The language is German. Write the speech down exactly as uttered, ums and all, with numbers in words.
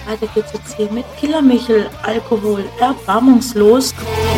Weiter geht's jetzt hier mit Killer Michel, Alkohol, erbarmungslos.